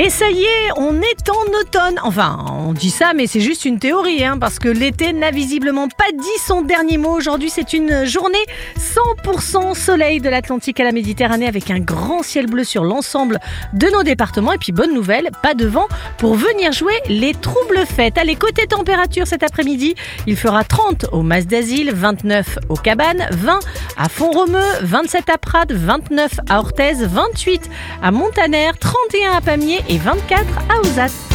Et ça y est, on est en automne. Enfin, on dit ça, mais c'est juste une théorie, parce que l'été n'a visiblement pas dit son dernier mot. Aujourd'hui, c'est une journée 100% soleil de l'Atlantique à la Méditerranée avec un grand ciel bleu sur l'ensemble de nos départements. Et puis, bonne nouvelle, pas de vent pour venir jouer les troubles fêtes. Allez, côté température cet après-midi, il fera 30 au Mas d'Asile, 29 aux Cabanes, 20 à Font-Romeu, 27 à Prades, 29 à Orthez, 28 à Montaner, 31 à Pamiers et 24 à Ozat.